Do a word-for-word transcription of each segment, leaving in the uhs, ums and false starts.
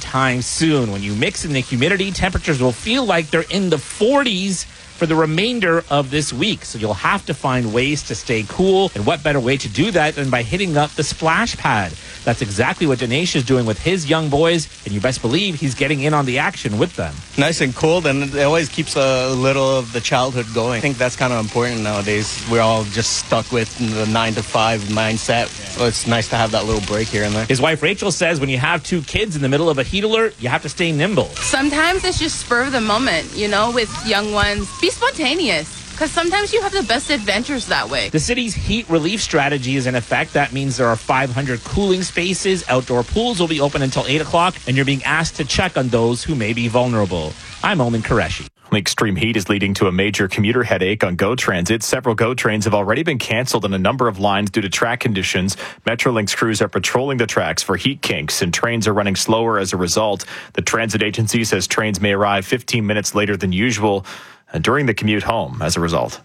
anytime soon. When you mix in the humidity, temperatures will feel like they're in the forties for the remainder of this week. So you'll have to find ways to stay cool. And what better way to do that than by hitting up the splash pad? That's exactly what Dinesh is doing with his young boys, and you best believe he's getting in on the action with them. Nice and cold, and it always keeps a little of the childhood going. I think that's kind of important nowadays. We're all just stuck with the nine to five mindset. So it's nice to have that little break here and there. His wife Rachel says when you have two kids in the middle of a heat alert, you have to stay nimble. Sometimes it's just spur of the moment, you know, with young ones. Be spontaneous. Because sometimes you have the best adventures that way. The city's heat relief strategy is in effect. That means there are five hundred cooling spaces. Outdoor pools will be open until eight o'clock, and you're being asked to check on those who may be vulnerable. I'm Omen Qureshi. Extreme heat is leading to a major commuter headache on GO Transit. Several GO trains have already been canceled on a number of lines due to track conditions. Metrolinx crews are patrolling the tracks for heat kinks, and trains are running slower as a result. The transit agency says trains may arrive fifteen minutes later than usual during the commute home as a result.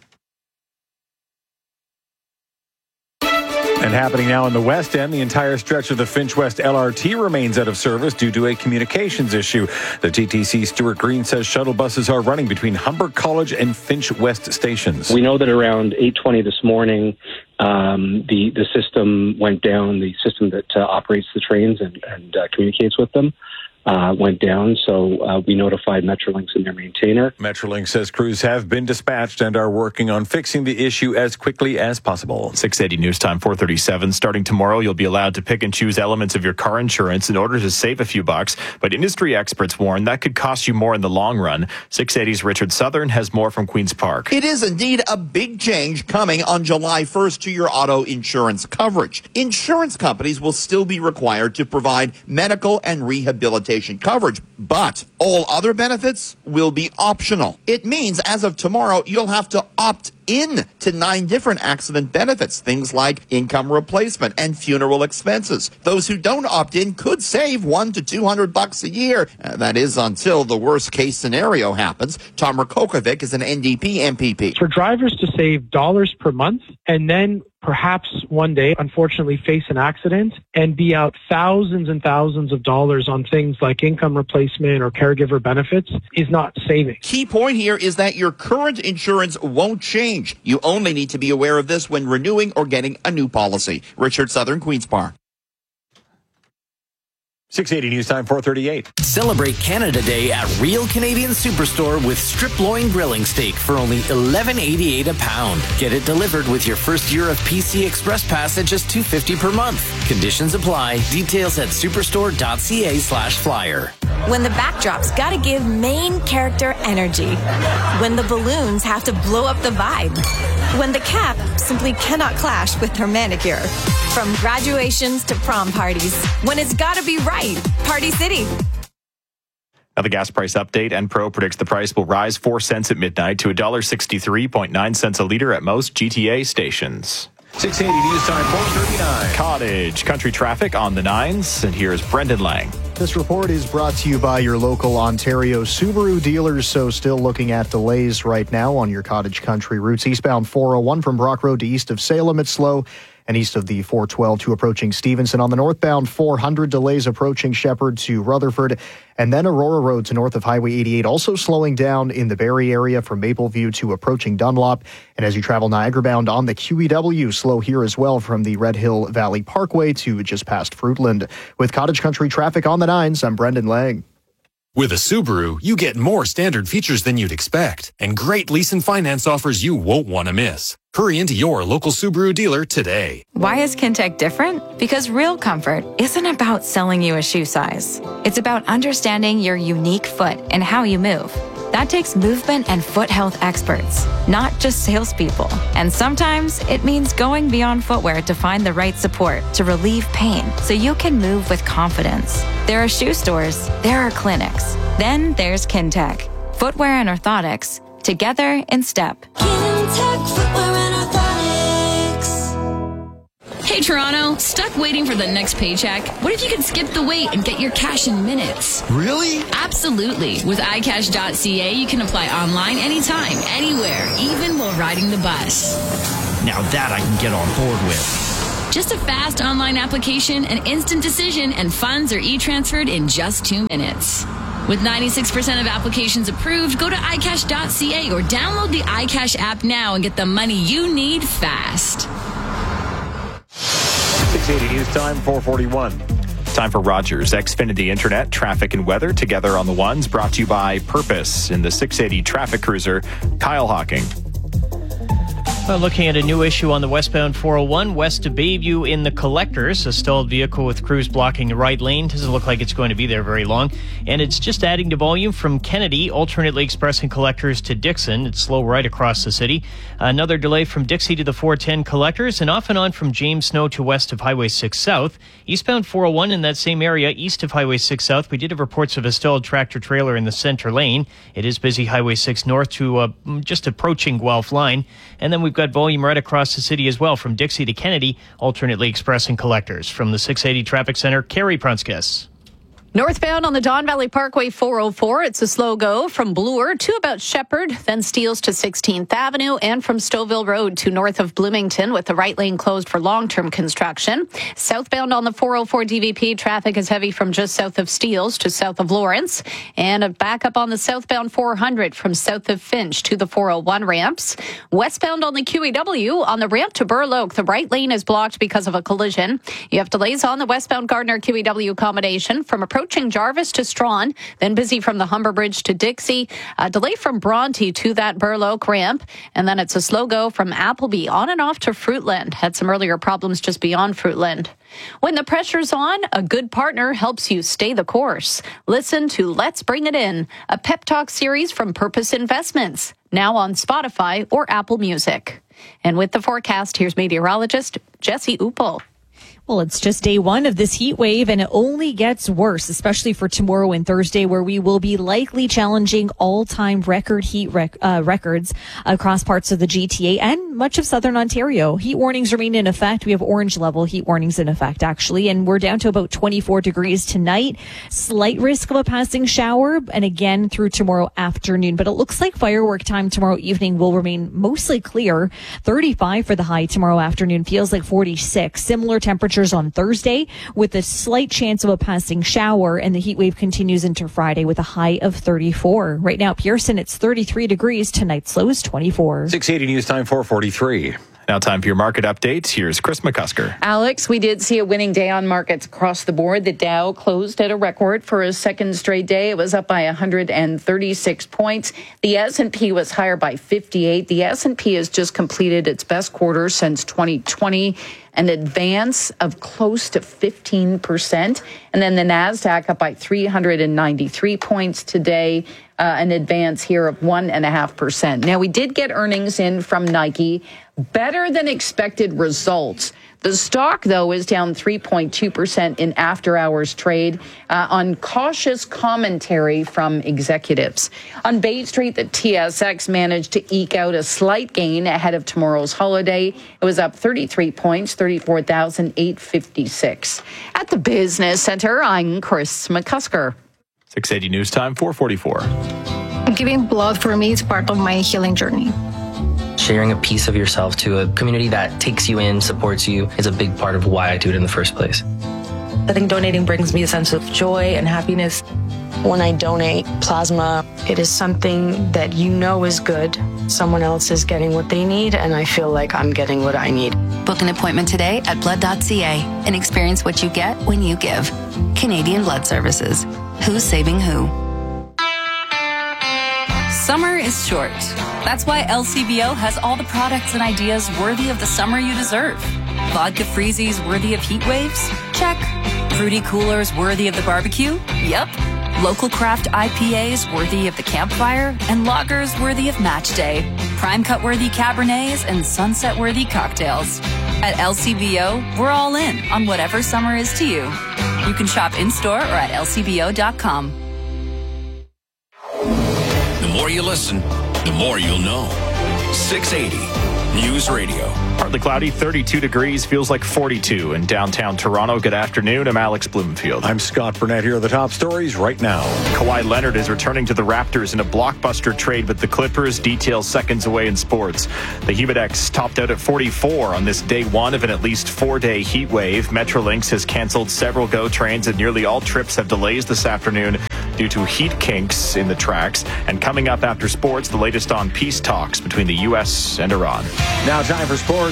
And happening now in the West End, the entire stretch of the Finch West L R T remains out of service due to a communications issue. The T T C Stuart Green says shuttle buses are running between Humber College and Finch West stations. We know that around eight twenty this morning, um, the, the system went down, the system that uh, operates the trains and, and uh, communicates with them. Uh, went down, so uh, we notified Metrolinx and their maintainer. Metrolinx says crews have been dispatched and are working on fixing the issue as quickly as possible. six eighty News Time, four thirty-seven. Starting tomorrow, you'll be allowed to pick and choose elements of your car insurance in order to save a few bucks, but industry experts warn that could cost you more in the long run. six eighty's Richard Southern has more from Queen's Park. It is indeed a big change coming on July first to your auto insurance coverage. Insurance companies will still be required to provide medical and rehabilitation coverage, but all other benefits will be optional. It means as of tomorrow, you'll have to opt in to nine different accident benefits, things like income replacement and funeral expenses. Those who don't opt in could save one to two hundred bucks a year. Uh, that is until the worst case scenario happens. Tom Rakokovic is an N D P M P P. For drivers to save dollars per month and then perhaps one day, unfortunately, face an accident and be out thousands and thousands of dollars on things like income replacement or caregiver benefits is not saving. Key point here is that your current insurance won't change. You only need to be aware of this when renewing or getting a new policy. Richard Southern, Queen's Park. six eighty News Time, four thirty-eight. Celebrate Canada Day at Real Canadian Superstore with strip loin grilling steak for only eleven eighty-eight a pound. Get it delivered with your first year of P C Express Pass at just two fifty per month. Conditions apply. Details at superstore.ca slash flyer. When the backdrop's gotta give main character energy. When the balloons have to blow up the vibe. When the cap simply cannot clash with her manicure. From graduations to prom parties. When it's gotta be right. Party City. Now the gas price update. Enpro predicts the price will rise four cents at midnight to one dollar sixty-three point nine cents a litre at most G T A stations. six eighty News Time, four thirty-nine. Cottage country traffic on the nines, and here's Brendan Lang. This report is brought to you by your local Ontario Subaru dealers, so still looking at delays right now on your Cottage Country routes. Eastbound four oh one from Brock Road to east of Salem, it's slow. And east of the four twelve to approaching Stevenson. On the northbound four hundred, delays approaching Shepherd to Rutherford. And then Aurora Road to north of Highway eighty-eight, also slowing down in the Barrie area from Mapleview to approaching Dunlop. And as you travel Niagara bound on the Q E W, slow here as well from the Red Hill Valley Parkway to just past Fruitland. With Cottage Country traffic on the nines, I'm Brendan Lang. With a Subaru, you get more standard features than you'd expect, and great lease and finance offers you won't want to miss. Hurry into your local Subaru dealer today. Why is Kintec different? Because real comfort isn't about selling you a shoe size. It's about understanding your unique foot and how you move. That takes movement and foot health experts, not just salespeople. And sometimes it means going beyond footwear to find the right support to relieve pain so you can move with confidence. There are shoe stores, there are clinics. Then there's Kintec. Footwear and orthotics, together in step. Kintec Footwear and Orthotics. Hey Toronto, stuck waiting for the next paycheck? What if you could skip the wait and get your cash in minutes? Really? Absolutely. With i cash dot c a, you can apply online anytime, anywhere, even while riding the bus. Now that I can get on board with. Just a fast online application, an instant decision, and funds are e-transferred in just two minutes. With ninety-six percent of applications approved, go to i cash dot c a or download the iCash app now and get the money you need fast. six eighty News Time, four forty-one. Time for Rogers Xfinity Internet, traffic and weather together on the ones, brought to you by Purpose in the six eighty Traffic Cruiser. Kyle Hawking. Well, looking at a new issue on the westbound four oh one west to Bayview in the collectors. A stalled vehicle with crews blocking the right lane. Doesn't look like it's going to be there very long. And it's just adding to volume from Kennedy, alternately expressing collectors to Dixon. It's slow right across the city. Another delay from Dixie to the four ten collectors, and off and on from James Snow to west of Highway six South. Eastbound four oh one in that same area, east of Highway six South. We did have reports of a stalled tractor trailer in the center lane. It is busy Highway six North to uh, just approaching Guelph line. And then we've got volume right across the city as well from Dixie to Kennedy, alternately expressing collectors. From the six eighty Traffic Center, Carrie Prunskis. Northbound on the Don Valley Parkway four oh four, it's a slow go from Bloor to about Shepherd, then Steeles to sixteenth Avenue, and from Stouffville Road to north of Bloomington with the right lane closed for long-term construction. Southbound on the four oh four D V P, traffic is heavy from just south of Steeles to south of Lawrence, and a backup on the southbound four hundred from south of Finch to the four oh one ramps. Westbound on the Q E W, on the ramp to Burloak, the right lane is blocked because of a collision. You have delays on the westbound Gardner Q E W combination from approaching Jarvis to Strawn, then busy from the Humber Bridge to Dixie, a delay from Bronte to that Burloak ramp, and then it's a slow go from Appleby on and off to Fruitland. Had some earlier problems just beyond Fruitland. When the pressure's on, a good partner helps you stay the course. Listen to Let's Bring It In, a pep talk series from Purpose Investments, now on Spotify or Apple Music. And with the forecast, here's meteorologist Jesse Uppel. Well, it's just day one of this heat wave, and it only gets worse, especially for tomorrow and Thursday, where we will be likely challenging all-time record heat rec- uh, records across parts of the G T A and much of southern Ontario. Heat warnings remain in effect. We have orange level heat warnings in effect, actually, and we're down to about twenty-four degrees tonight. Slight risk of a passing shower, and again through tomorrow afternoon. But it looks like firework time tomorrow evening will remain mostly clear. thirty-five for the high tomorrow afternoon. Feels like forty-six. Similar temperature on Thursday with a slight chance of a passing shower, and the heat wave continues into Friday with a high of thirty-four. Right now, Pearson, it's thirty-three degrees. Tonight's low is twenty-four. six eighty News Time, four forty-three. Now time for your market updates. Here's Chris McCusker. Alex, we did see a winning day on markets across the board. The Dow closed at a record for a second straight day. It was up by one hundred thirty-six points. The S and P was higher by fifty-eight. The S and P has just completed its best quarter since twenty twenty, an advance of close to fifteen percent. And then the NASDAQ up by three hundred ninety-three points today, uh, an advance here of one point five percent. Now, we did get earnings in from Nike, better than expected results. The stock, though, is down three point two percent in after-hours trade uh, on cautious commentary from executives. On Bay Street, the T S X managed to eke out a slight gain ahead of tomorrow's holiday. It was up thirty-three points, thirty-four thousand eight hundred fifty-six. At the Business Center, I'm Chris McCusker. six eighty News Time, four forty-four. Giving blood for me is part of my healing journey. Sharing a piece of yourself to a community that takes you in, supports you, is a big part of why I do it in the first place. I think donating brings me a sense of joy and happiness. When I donate plasma, It is something that you know is good. Someone else is getting what they need, and I feel like I'm getting what I need. Book an appointment today at blood dot c a and experience what you get when you give. Canadian Blood Services. Who's saving who? Summer is short. That's why L C B O has all the products and ideas worthy of the summer you deserve. Vodka freezies worthy of heat waves? Check. Fruity coolers worthy of the barbecue? Yep. Local craft I P As worthy of the campfire? And lagers worthy of match day. Prime cut worthy Cabernets and sunset worthy cocktails. At L C B O, we're all in on whatever summer is to you. You can shop in-store or at L C B O dot com. The more you listen, the more you'll know. six eighty News Radio. Partly cloudy, thirty-two degrees, feels like forty-two in downtown Toronto. Good afternoon. I'm Alex Bloomfield. I'm Scott Burnett. Here are the top stories right now. Kawhi Leonard is returning to the Raptors in a blockbuster trade with the Clippers. Details seconds away in sports. The Humidex topped out at forty-four on this day one of an at least four-day heat wave. Metrolinx has canceled several GO trains, and nearly all trips have delays this afternoon due to heat kinks in the tracks. And coming up after sports, the latest on peace talks between the U S and Iran. Now time for sports.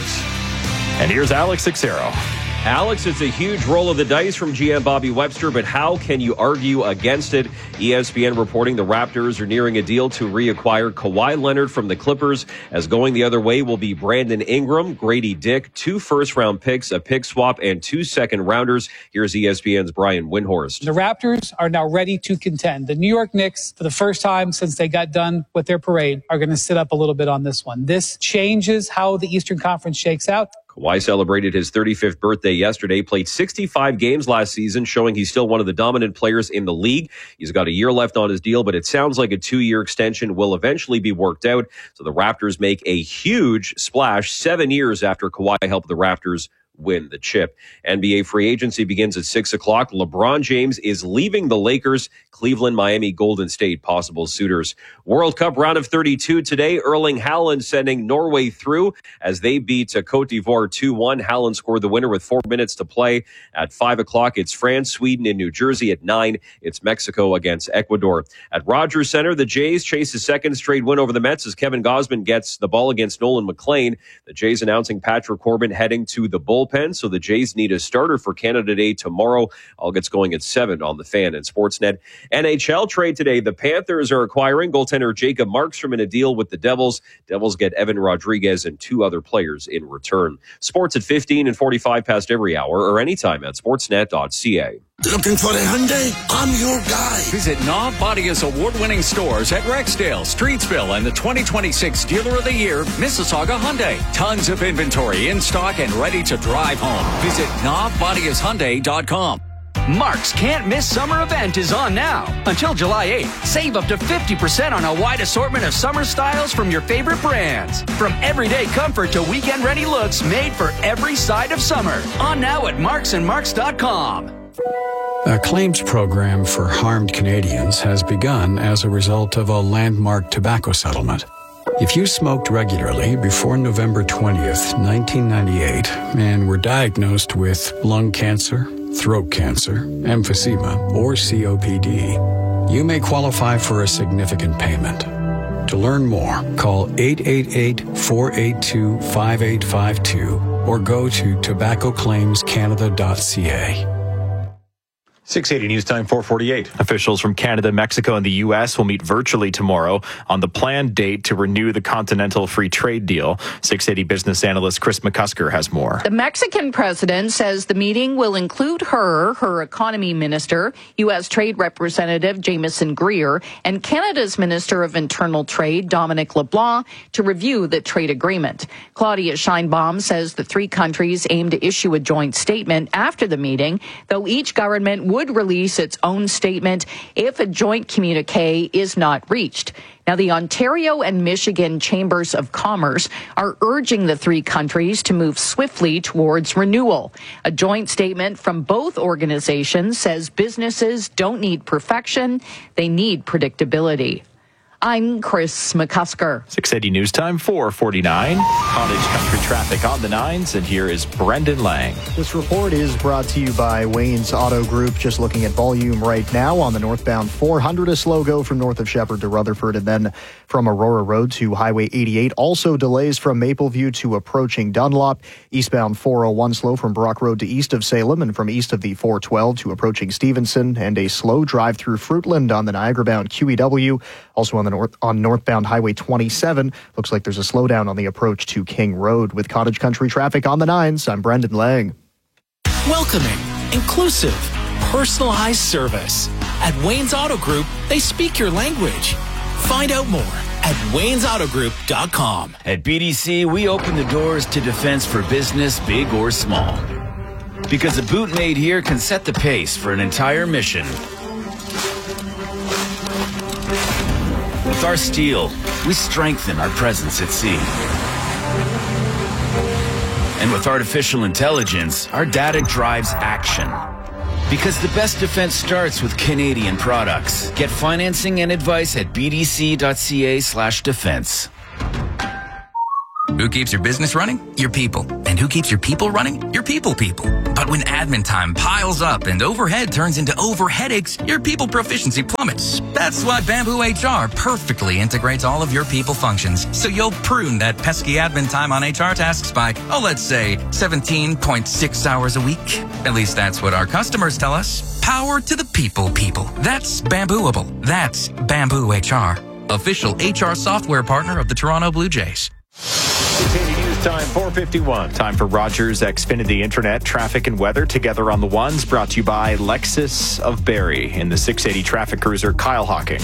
And here's Alex Xero. Alex, it's a huge roll of the dice from G M Bobby Webster, but how can you argue against it? E S P N reporting the Raptors are nearing a deal to reacquire Kawhi Leonard from the Clippers, as going the other way will be Brandon Ingram, Grady Dick, two first-round picks, a pick swap, and two second-rounders. Here's E S P N's Brian Windhorst. The Raptors are now ready to contend. The New York Knicks, for the first time since they got done with their parade, are going to sit up a little bit on this one. This changes how the Eastern Conference shakes out. Kawhi celebrated his thirty-fifth birthday yesterday, played sixty-five games last season, showing he's still one of the dominant players in the league. He's got a year left on his deal, but it sounds like a two-year extension will eventually be worked out. So the Raptors make a huge splash seven years after Kawhi helped the Raptors win the chip. N B A free agency begins at six o'clock. LeBron James is leaving the Lakers. Cleveland, Miami, Golden State, possible suitors. World Cup round of thirty-two today. Erling Haaland sending Norway through as they beat Cote d'Ivoire two one. Haaland scored the winner with four minutes to play. At five o'clock, it's France, Sweden, and New Jersey. At nine, it's Mexico against Ecuador. At Rogers Center, the Jays chase a second straight win over the Mets as Kevin Gausman gets the ball against Nolan McLean. The Jays announcing Patrick Corbin heading to the bullpen, so the Jays need a starter for Canada Day tomorrow. All gets going at seven on the Fan and Sportsnet. N H L trade today. The Panthers are acquiring goaltender Jacob Markstrom in a deal with the Devils. Devils get Evan Rodriguez and two other players in return. Sports at fifteen and forty-five past every hour or anytime at sportsnet dot c a. Looking for a Hyundai? I'm your guy. Visit Nav Badia's award-winning stores at Rexdale, Streetsville, and the twenty twenty-six Dealer of the Year, Mississauga Hyundai. Tons of inventory in stock and ready to drive home. Visit nav badias hyundai dot com. Mark's Can't Miss Summer event is on now. Until July eighth, save up to fifty percent on a wide assortment of summer styles from your favorite brands. From everyday comfort to weekend-ready looks made for every side of summer. On now at marks and marks dot com. A claims program for harmed Canadians has begun as a result of a landmark tobacco settlement. If you smoked regularly before November twentieth, nineteen ninety-eight, and were diagnosed with lung cancer, throat cancer, emphysema, or C O P D, you may qualify for a significant payment. To learn more, call eight eight eight, four eight two, five eight five two or go to tobacco claims canada dot c a. six eighty News Time, four forty-eight. Officials from Canada, Mexico, and the U S will meet virtually tomorrow on the planned date to renew the Continental Free Trade Deal. six eighty business analyst Chris McCusker has more. The Mexican president says the meeting will include her, her economy minister, U S Trade Representative Jameson Greer, and Canada's Minister of Internal Trade, Dominic LeBlanc, to review the trade agreement. Claudia Sheinbaum says the three countries aim to issue a joint statement after the meeting, though each government would would release its own statement if a joint communique is not reached. Now, the Ontario and Michigan Chambers of Commerce are urging the three countries to move swiftly towards renewal. A joint statement from both organizations says businesses don't need perfection, they need predictability. I'm Chris McCusker. six eighty News Time, four forty-nine. Cottage country traffic on the nines, and here is Brendan Lang. This report is brought to you by Wayne's Auto Group. Just looking at volume right now on the northbound four hundred, a slow go from north of Shepherd to Rutherford, and then from Aurora Road to Highway eighty-eight. Also delays from Mapleview to approaching Dunlop. Eastbound four oh one slow from Brock Road to east of Salem, and from east of the four twelve to approaching Stevenson, and a slow drive through Fruitland on the Niagara-bound Q E W. Also on the north on northbound Highway twenty-seven. Looks like there's a slowdown on the approach to King Road. With cottage country traffic on the nines, I'm Brendan Lang. Welcoming, inclusive, personalized service. At Wayne's Auto Group, they speak your language. Find out more at waynes auto group dot com. At B D C, we open the doors to defense for business, big or small. Because a boot made here can set the pace for an entire mission. With our steel, we strengthen our presence at sea. with artificial intelligence, our data drives action. Because the best defense starts with Canadian products. Get financing and advice at bdc.ca slash defense. Who keeps your business running? Your people. And who keeps your people running? Your people people. But when admin time piles up and overhead turns into over headaches, your people proficiency plummets. That's why Bamboo H R perfectly integrates all of your people functions. So you'll prune that pesky admin time on H R tasks by, oh, let's say seventeen point six hours a week. At least that's what our customers tell us. Power to the people people. That's Bambooable. That's Bamboo H R. Official H R software partner of the Toronto Blue Jays. News time, four fifty-one. Time for Rogers Xfinity Internet, traffic and weather together on the ones, brought to you by Lexus of Barrie in the six eighty traffic cruiser Kyle Hawking.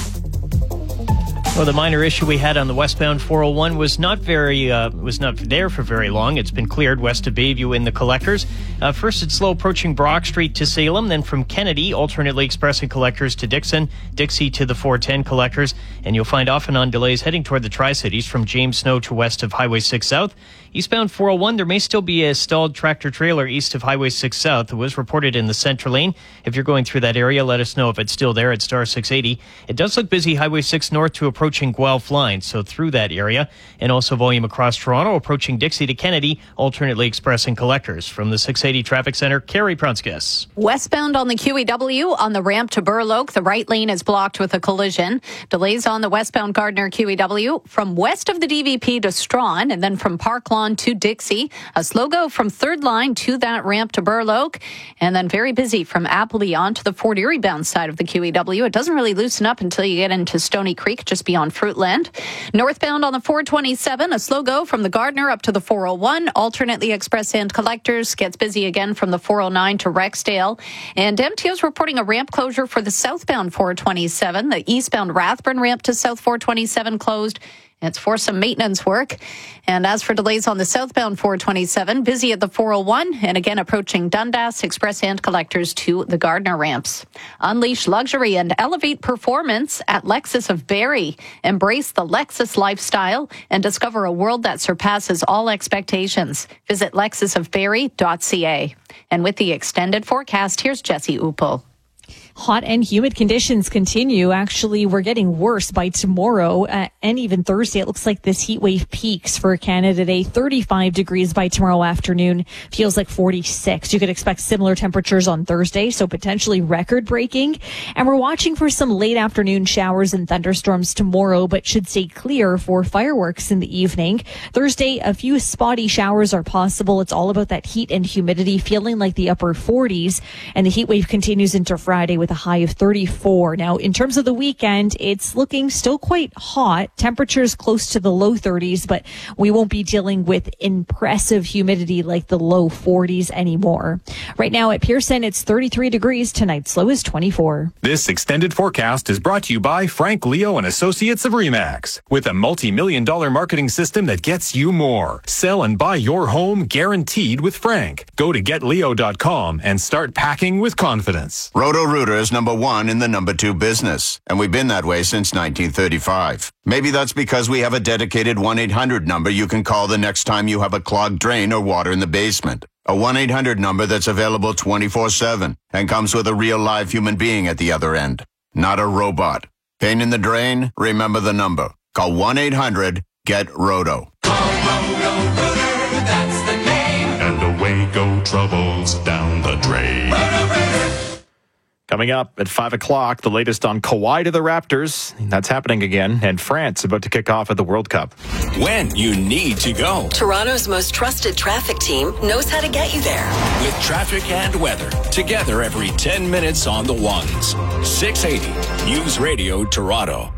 Well, the minor issue we had on the westbound four oh one was not very uh, was not there for very long. It's been cleared west of Bayview in the collectors. Uh, first, it's slow approaching Brock Street to Salem, then from Kennedy, alternately expressing collectors to Dixon, Dixie to the four ten collectors, and you'll find off and on delays heading toward the Tri-Cities from James Snow to west of Highway six South. Eastbound four oh one, there may still be a stalled tractor-trailer east of Highway six South. It was reported in the center lane. If you're going through that area, let us know if it's still there at star six eighty. It does look busy Highway six North to approaching Guelph line, so through that area. And also volume across Toronto, approaching Dixie to Kennedy, alternately expressing collectors. From the six eighty Traffic Center, Carrie Prunskis. Westbound on the Q E W on the ramp to Burloak, the right lane is blocked with a collision. Delays on the westbound Gardner Q E W from west of the D V P to Strawn, and then from Park Lawn to Dixie. A slow go from third line to that ramp to Burloak, and then very busy from Appleby onto the Fort Erie bound side of the Q E W. It doesn't really loosen up until you get into Stony Creek, just beyond Fruitland. Northbound on the four twenty-seven, a slow go from the Gardner up to the four oh one. Alternately express and collectors. Gets busy again from the four oh nine to Rexdale. And M T O's reporting a ramp closure for the southbound four twenty-seven. The eastbound Rathburn ramp to South four twenty-seven closed. It's for some maintenance work. And as for delays on the southbound four twenty-seven, busy at the four oh one and again approaching Dundas, express and collectors to the Gardner ramps. Unleash luxury and elevate performance at Lexus of Barrie. Embrace the Lexus lifestyle and discover a world that surpasses all expectations. Visit lexus of barrie dot c a. And with the extended forecast, here's Jesse Upel. Hot and humid conditions continue. Actually, we're getting worse by tomorrow uh, and even Thursday. It looks like this heat wave peaks for Canada today. thirty-five degrees by tomorrow afternoon. Feels like forty-six. You could expect similar temperatures on Thursday, so potentially record breaking. And we're watching for some late afternoon showers and thunderstorms tomorrow, but should stay clear for fireworks in the evening. Thursday, a few spotty showers are possible. It's all about that heat and humidity, feeling like the upper forties. And the heat wave continues into Friday with a high of thirty-four. Now, in terms of the weekend, it's looking still quite hot. Temperatures close to the low thirties, but we won't be dealing with impressive humidity like the low forties anymore. Right now at Pearson, it's thirty-three degrees. Tonight's low is twenty-four. This extended forecast is brought to you by Frank Leo and Associates of Remax. With a multi-million dollar marketing system that gets you more. Sell and buy your home guaranteed with Frank. Go to get leo dot com and start packing with confidence. Roto-Rooter is number one in the number two business, and we've been that way since nineteen thirty-five. Maybe that's because we have a dedicated one eight hundred number you can call the next time you have a clogged drain or water in the basement. A one eight hundred number that's available twenty-four seven and comes with a real live human being at the other end, not a robot. Pain in the drain? Remember the number. Call one eight hundred get roto. Call Roto-Rooter, that's the name. And away go troubles down the drain. Roto-Rooter. Coming up at five o'clock, the latest on Kawhi to the Raptors. That's happening again. And France about to kick off at the World Cup. When you need to go. Toronto's most trusted traffic team knows how to get you there. With traffic and weather. Together every ten minutes on the ones. six eighty News Radio Toronto.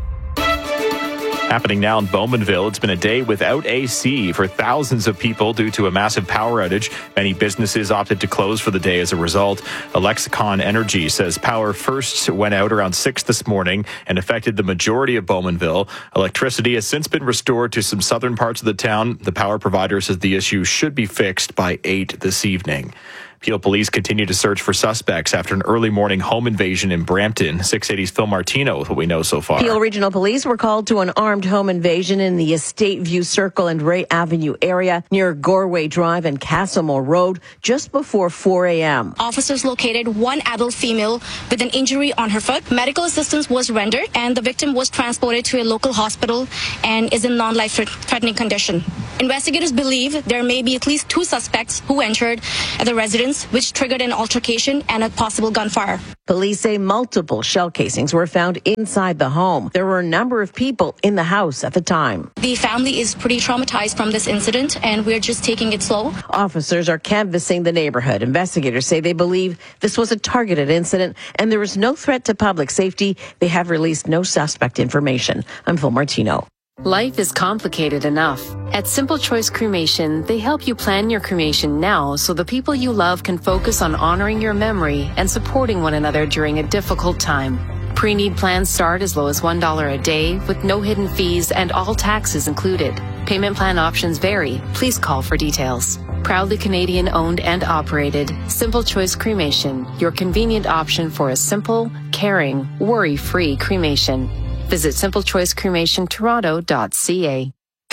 Happening now in Bowmanville, it's been a day without A C for thousands of people due to a massive power outage. Many businesses opted to close for the day as a result. Alexicon Energy says power first went out around six this morning and affected the majority of Bowmanville. Electricity has since been restored to some southern parts of the town. The power provider says the issue should be fixed by eight this evening. Peel police continue to search for suspects after an early morning home invasion in Brampton. six eighty's Phil Martino with what we know so far. Peel Regional Police were called to an armed home invasion in the Estate View Circle and Ray Avenue area near Gorway Drive and Castlemore Road just before four a.m. Officers located one adult female with an injury on her foot. Medical assistance was rendered and the victim was transported to a local hospital and is in non-life-threatening condition. Investigators believe there may be at least two suspects who entered at the residence, which triggered an altercation and a possible gunfire. Police say multiple shell casings were found inside the home. There were a number of people in the house at the time. The family is pretty traumatized from this incident, and we're just taking it slow. Officers are canvassing the neighborhood. Investigators say they believe this was a targeted incident, and there is no threat to public safety. They have released no suspect information. I'm Phil Martino. Life is complicated enough. At Simple Choice Cremation, they help you plan your cremation now so the people you love can focus on honoring your memory and supporting one another during a difficult time. Pre-need plans start as low as one dollar a day with no hidden fees and all taxes included. Payment plan options vary. Please call for details. Proudly Canadian owned and operated, Simple Choice Cremation, your convenient option for a simple, caring, worry-free cremation. Visit simple choice cremation toronto dot c a.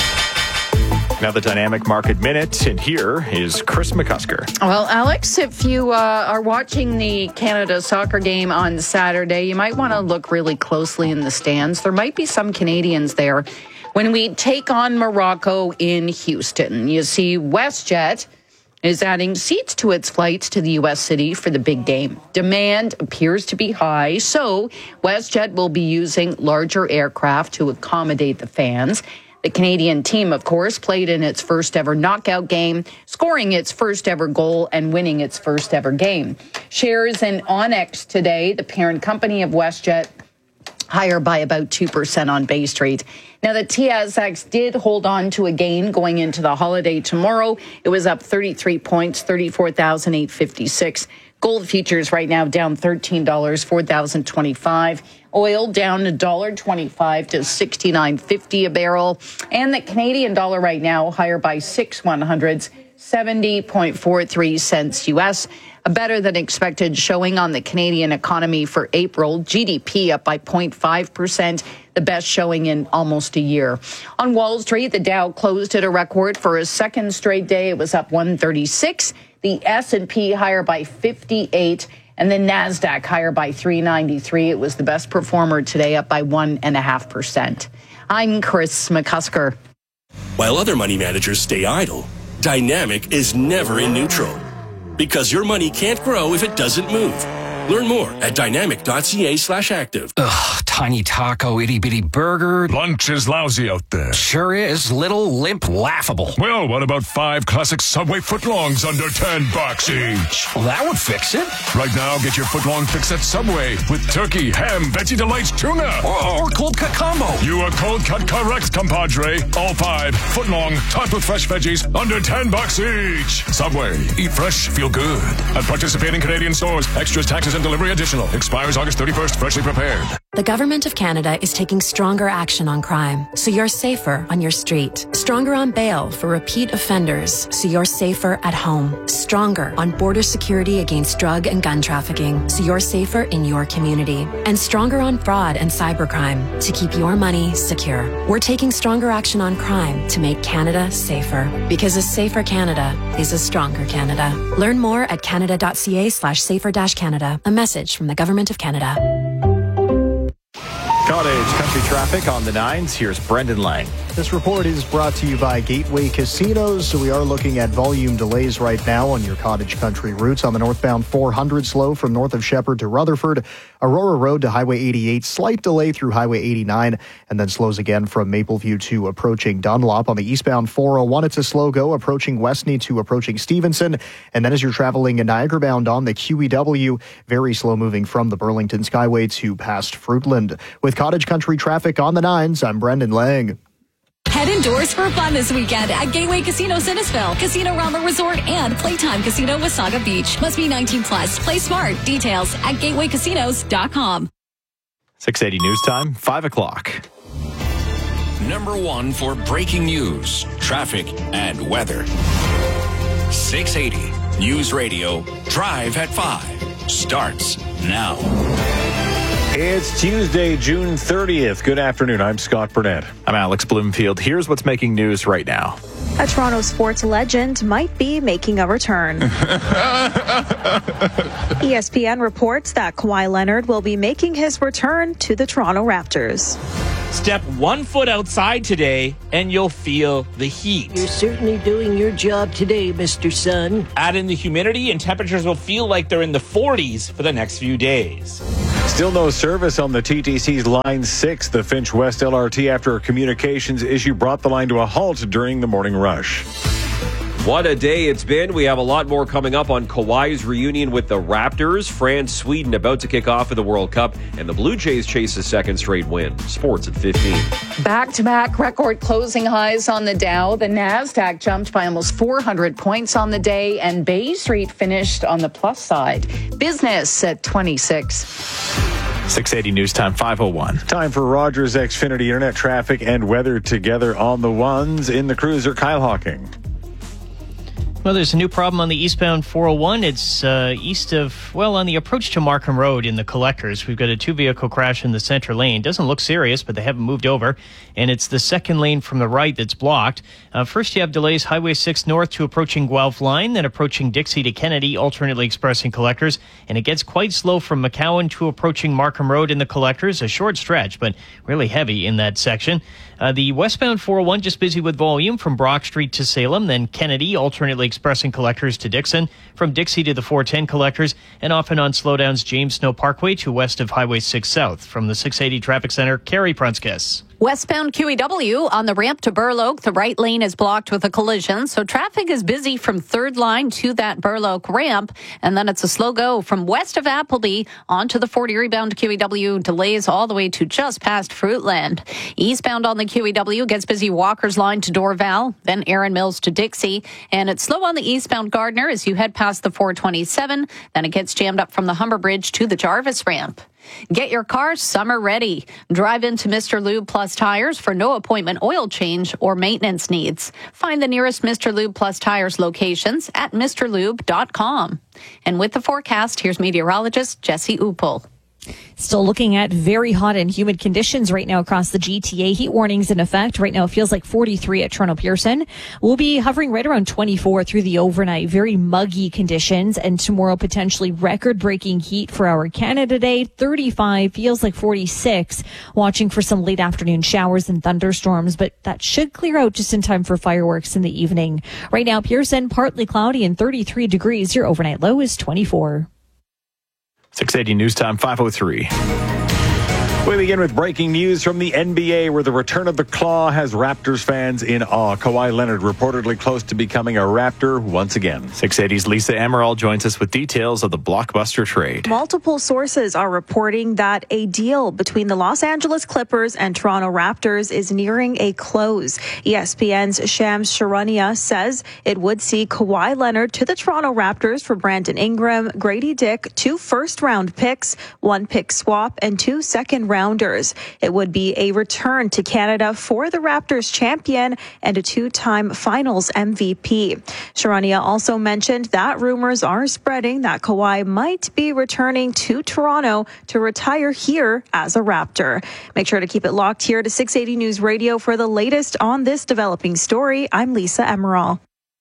Now the Dynamic Market Minute, and here is Chris McCusker. Well, Alex, if you uh, are watching the Canada soccer game on Saturday, you might want to look really closely in the stands. There might be some Canadians there. When we take on Morocco in Houston, you see WestJet is adding seats to its flights to the U S city for the big game. Demand appears to be high, so WestJet will be using larger aircraft to accommodate the fans. The Canadian team, of course, played in its first ever knockout game, scoring its first ever goal and winning its first ever game. Shares in Onyx today, the parent company of WestJet, higher by about two percent on Bay Street. Now, the T S X did hold on to a gain going into the holiday tomorrow. It was up thirty-three points, thirty-four thousand eight hundred fifty-six. Gold futures right now down thirteen dollars, four thousand twenty-five. Oil down one dollar twenty-five to sixty-nine fifty a barrel. And the Canadian dollar right now higher by six one hundredths, seventy point four three cents U S. A better than expected showing on the Canadian economy for April. G D P up by zero point five percent, the best showing in almost a year. On Wall Street, the Dow closed at a record for a second straight day. It was up one thirty-six. The S and P higher by fifty-eight. And the NASDAQ higher by three ninety-three. It was the best performer today, up by one point five percent. I'm Chris McCusker. While other money managers stay idle, Dynamic is never in neutral. Because your money can't grow if it doesn't move. Learn more at dynamic.ca slash active. Ugh, tiny taco, itty bitty burger. Lunch is lousy out there. Sure is. Little, limp, laughable. Well, what about five classic Subway footlongs under ten bucks each? Well, that would fix it. Right now, get your footlong fix at Subway with turkey, ham, Veggie Delights, tuna. Or, or cold cut combo. You are cold cut correct, compadre. All five footlong, topped with fresh veggies, under ten bucks each. Subway. Eat fresh, feel good. At participating Canadian stores, extras, taxes, and delivery additional. Expires August thirty-first, freshly prepared. The Government of Canada is taking stronger action on crime, so you're safer on your street. Stronger on bail for repeat offenders, so you're safer at home. Stronger on border security against drug and gun trafficking, so you're safer in your community. And stronger on fraud and cybercrime, to keep your money secure. We're taking stronger action on crime to make Canada safer. Because a safer Canada is a stronger Canada. Learn more at canada.ca slash safer dash Canada. A message from the Government of Canada. Cottage Country traffic on the nines. Here's Brendan Lang. This report is brought to you by Gateway Casinos. So we are looking at volume delays right now on your Cottage Country routes. On the northbound four hundred slow from north of Shepherd to Rutherford. Aurora Road to Highway eighty-eight. Slight delay through Highway eighty-nine. And then slows again from Mapleview to approaching Dunlop. On the eastbound four oh one, it's a slow go approaching Westney to approaching Stevenson. And then as you're traveling in Niagara bound on the Q E W, very slow moving from the Burlington Skyway to past Fruitland. With Cottage Country traffic on the nines, I'm Brendan Lang. Head indoors for fun this weekend at Gateway Casino Sinisville, Casino Rama Resort, and Playtime Casino Wasaga Beach. Must be nineteen plus. Play smart. Details at gateway casinos dot com. six eighty News Time, five o'clock. Number one for breaking news, traffic, and weather. six eighty News Radio Drive at five starts now. It's Tuesday, June thirtieth. Good afternoon. I'm Scott Burnett. I'm Alex Bloomfield. Here's what's making news right now. A Toronto sports legend might be making a return. E S P N reports that Kawhi Leonard will be making his return to the Toronto Raptors. Step one foot outside today and you'll feel the heat. You're certainly doing your job today, Mister Sun. Add in the humidity and temperatures will feel like they're in the forties for the next few days. Still no service on the T T C's Line six, the Finch West L R T, after a communications issue brought the line to a halt during the morning rush. What a day it's been. We have a lot more coming up on Kawhi's reunion with the Raptors. France, Sweden about to kick off in the World Cup, and the Blue Jays chase a second straight win. Sports at fifteen. Back-to-back record closing highs on the Dow. The NASDAQ jumped by almost four hundred points on the day, and Bay Street finished on the plus side. Business at twenty-six. six eighty News Time, five oh one. Time for Rogers Xfinity Internet traffic and weather together on the ones. In the cruiser, Kyle Hawking. Well, there's a new problem on the eastbound four oh one. It's uh, east of, well, on the approach to Markham Road in the Collectors. We've got a two-vehicle crash in the center lane. Doesn't look serious, but they haven't moved over. And it's the second lane from the right that's blocked. Uh, first, you have delays Highway six north to approaching Guelph Line, then approaching Dixie to Kennedy, alternately expressing Collectors. And it gets quite slow from McCowan to approaching Markham Road in the Collectors. A short stretch, but really heavy in that section. Uh, the westbound four oh one just busy with volume from Brock Street to Salem, then Kennedy, alternately expressing Collectors to Dixon, from Dixie to the four ten Collectors, and often on slowdowns James Snow Parkway to west of Highway six south. From the six eighty Traffic Center, Carrie Prunskis. Westbound Q E W on the ramp to Burloak, the right lane is blocked with a collision, so traffic is busy from third line to that Burloak ramp, and then it's a slow go from west of Appleby onto the Fort Erie bound Q E W, delays all the way to just past Fruitland. Eastbound on the Q E W gets busy Walker's line to Dorval, then Erin Mills to Dixie, and it's slow on the eastbound Gardner as you head past the four twenty-seven, then it gets jammed up from the Humber Bridge to the Jarvis ramp. Get your car summer ready. Drive into Mister Lube Plus Tires for no appointment oil change or maintenance needs. Find the nearest Mister Lube Plus Tires locations at Mr Lube dot com. And with the forecast, here's meteorologist Jesse Upel. Still looking at very hot and humid conditions right now across the G T A. Heat warnings in effect. Right now it feels like forty-three at Toronto Pearson. We'll be hovering right around twenty-four through the overnight. Very muggy conditions, and tomorrow potentially record-breaking heat for our Canada Day. thirty-five feels like forty-six. Watching for some late afternoon showers and thunderstorms, but that should clear out just in time for fireworks in the evening. Right now Pearson, partly cloudy and thirty-three degrees. Your overnight low is twenty-four. six eighty News Time, five oh three. We begin with breaking news from the N B A, where the return of the Claw has Raptors fans in awe. Kawhi Leonard reportedly close to becoming a Raptor once again. six eighty's Lisa Emerald joins us with details of the blockbuster trade. Multiple sources are reporting that a deal between the Los Angeles Clippers and Toronto Raptors is nearing a close. E S P N's Shams Charania says it would see Kawhi Leonard to the Toronto Raptors for Brandon Ingram, Grady Dick, two first-round picks, one pick swap, and two second rounders. It would be a return to Canada for the Raptors champion and a two-time finals M V P. Charania also mentioned that rumors are spreading that Kawhi might be returning to Toronto to retire here as a Raptor. Make sure to keep it locked here to six eighty News Radio for the latest on this developing story. I'm Lisa Emerald.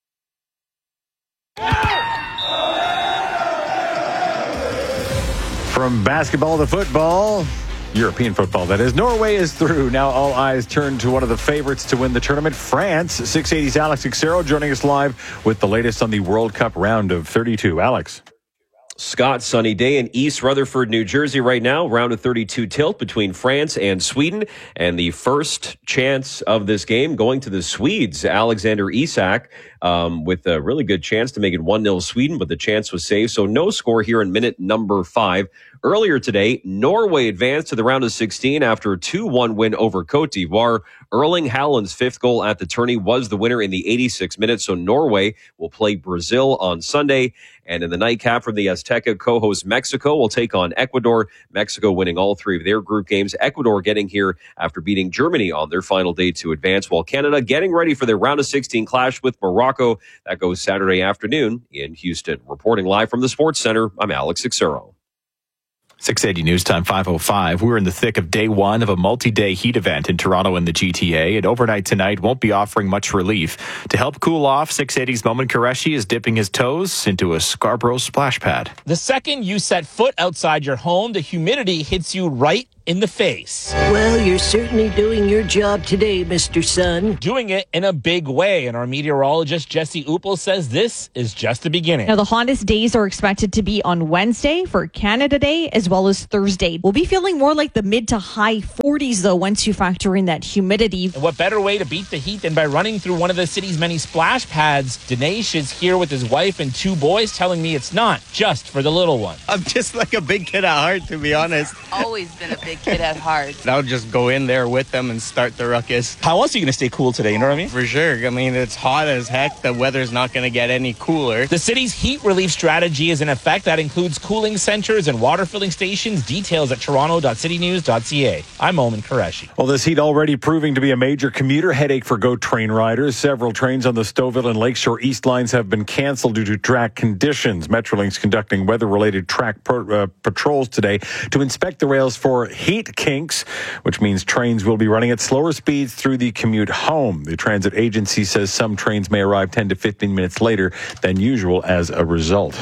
From basketball to football, European football, that is. Norway is through. Now all eyes turn to one of the favorites to win the tournament, France. six eighty's Alex Xero joining us live with the latest on the World Cup round of thirty-two. Alex. Scott, sunny day in East Rutherford, New Jersey right now. Round of thirty-two tilt between France and Sweden. And the first chance of this game going to the Swedes. Alexander Isak um, with a really good chance to make it one nil Sweden, but the chance was saved. So no score here in minute number five. Earlier today, Norway advanced to the round of sixteen after a two one win over Cote d'Ivoire. Erling Haaland's fifth goal at the tourney was the winner in the eighty-sixth minute, so Norway will play Brazil on Sunday. And in the nightcap from the Azteca, co-host Mexico will take on Ecuador. Mexico winning all three of their group games. Ecuador getting here after beating Germany on their final day to advance, while Canada getting ready for their round of sixteen clash with Morocco. That goes Saturday afternoon in Houston. Reporting live from the Sports Center, I'm Alex Xero. six eighty News Time five oh five. We're in the thick of day one of a multi-day heat event in Toronto and the G T A. And overnight tonight won't be offering much relief. To help cool off, six eighty's Momin Qureshi is dipping his toes into a Scarborough splash pad. The second you set foot outside your home, the humidity hits you right in the face. Well, you're certainly doing your job today, Mister Sun. Doing it in a big way. And our meteorologist, Jesse Uppel, says this is just the beginning. Now, the hottest days are expected to be on Wednesday for Canada Day as well as Thursday. We'll be feeling more like the mid to high forties, though, once you factor in that humidity. And what better way to beat the heat than by running through one of the city's many splash pads? Dinesh is here with his wife and two boys, telling me it's not just for the little one. I'm just like a big kid at heart, to be honest. Always been a big kid at heart. I'll just go in there with them and start the ruckus. How else are you going to stay cool today, you know what I mean? For sure. I mean, it's hot as heck. The weather's not going to get any cooler. The city's heat relief strategy is in effect. That includes cooling centers and water filling stations. Details at toronto dot city news dot c a. I'm Momin Qureshi. Well, this heat already proving to be a major commuter headache for GO train riders. Several trains on the Stouffville and Lakeshore East lines have been canceled due to track conditions. Metrolinx conducting weather-related track pro, uh, patrols today to inspect the rails for heat kinks, which means trains will be running at slower speeds through the commute home. The transit agency says some trains may arrive ten to fifteen minutes later than usual as a result.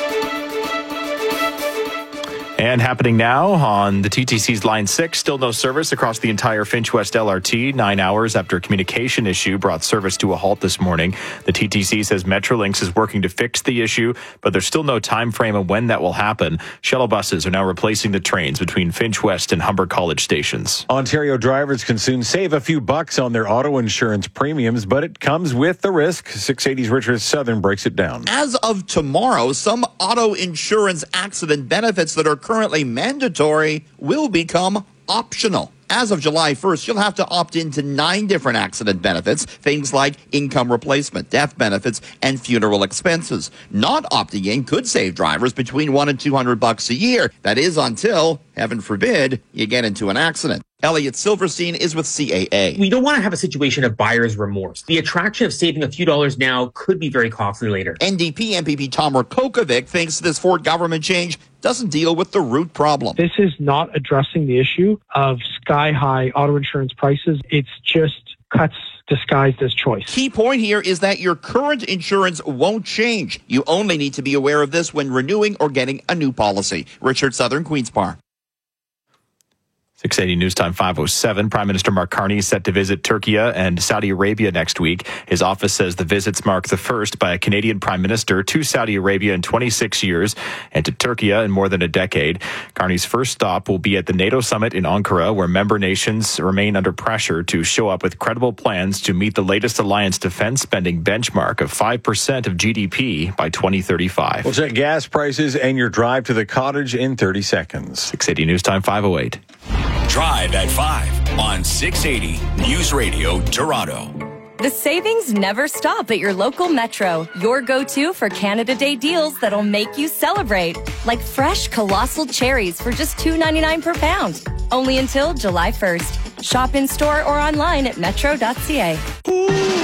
And happening now on the T T C's Line six, still no service across the entire Finch West L R T. Nine hours after a communication issue brought service to a halt this morning. The T T C says Metrolinx is working to fix the issue, but there's still no time frame of when that will happen. Shuttle buses are now replacing the trains between Finch West and Humber College stations. Ontario drivers can soon save a few bucks on their auto insurance premiums, but it comes with the risk. six eighty's Richard Southern breaks it down. As of tomorrow, some auto insurance accident benefits that are currently mandatory will become optional. As of July first, you'll have to opt into nine different accident benefits, things like income replacement, death benefits, and funeral expenses. Not opting in could save drivers between one and two hundred bucks a year. That is until, heaven forbid, you get into an accident. Elliot Silverstein is with C A A. We don't want to have a situation of buyer's remorse. The attraction of saving a few dollars now could be very costly later. N D P M P P Tom Rakokovic thinks this Ford government change doesn't deal with the root problem. This is not addressing the issue of sky-high auto insurance prices. It's just cuts disguised as choice. Key point here is that your current insurance won't change. You only need to be aware of this when renewing or getting a new policy. Richard Southern, Queen's Park. six eighty News Time five oh seven. Prime Minister Mark Carney is set to visit Turkey and Saudi Arabia next week. His office says the visits mark the first by a Canadian Prime Minister to Saudi Arabia in twenty-six years and to Turkey in more than a decade. Carney's first stop will be at the NATO summit in Ankara, where member nations remain under pressure to show up with credible plans to meet the latest alliance defense spending benchmark of five percent of G D P by twenty thirty-five. We'll check gas prices and your drive to the cottage in thirty seconds. six eighty News Time five oh eight. Drive at five on six eighty News Radio Toronto. The savings never stop at your local Metro. Your go-to for Canada Day deals that'll make you celebrate. Like fresh colossal cherries for just two ninety-nine per pound. Only until July first. Shop in store or online at metro dot c a.